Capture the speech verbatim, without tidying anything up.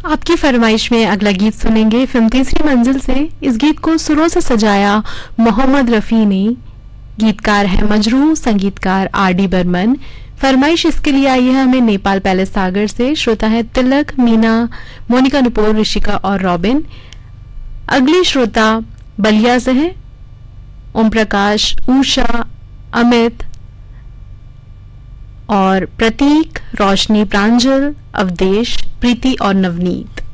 आपकी फरमाइश में अगला गीत सुनेंगे फिल्म तीसरी मंजिल से। इस गीत को सुरों से सजाया मोहम्मद रफ़ी ने। गीतकार है मजरूह, संगीतकार आर डी बर्मन। फरमाइश इसके लिए आई है हमें नेपाल पैलेस सागर से। श्रोता है तिलक, मीना, मोनिका, नुपुर, ऋषिका और रॉबिन। अगली श्रोता बलिया से है ओम प्रकाश, उषा, अमित और प्रतीक, रोशनी, प्रांजल, अवदेश, प्रीति और नवनीत।